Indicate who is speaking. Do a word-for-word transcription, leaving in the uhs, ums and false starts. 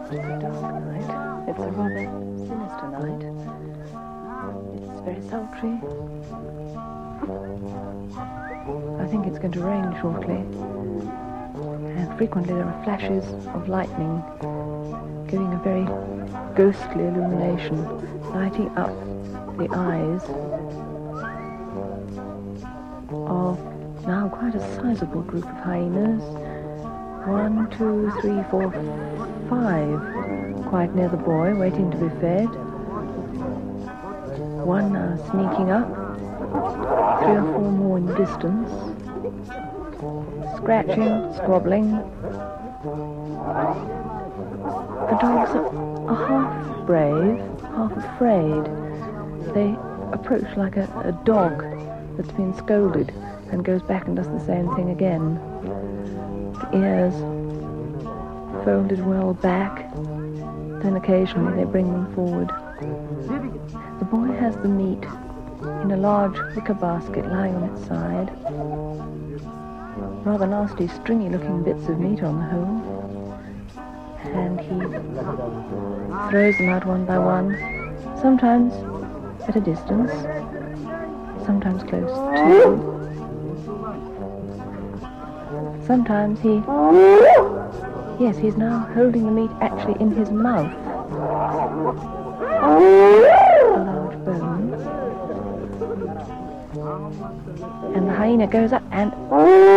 Speaker 1: It's a dark night. It's a rather sinister night. It's very sultry. I think it's going to rain shortly. And frequently there are flashes of lightning giving a very ghostly illumination, lighting up the eyes of now quite a sizable group of hyenas. One, two, three, four, five, quite near the boy, waiting to be fed. One now sneaking up, three or four more in the distance, scratching, squabbling. The dogs are, are half brave, half afraid. They approach like a, a dog that's been scolded and goes back and does the same thing again. The ears folded well back, then occasionally they bring them forward. The boy has the meat in a large wicker basket lying on its side. Rather nasty, stringy-looking bits of meat on the whole. And he throws them out one by one, sometimes at a distance, sometimes close to. Sometimes he... Yes, he's now holding the meat actually in his mouth. A large bone. And the hyena goes up and...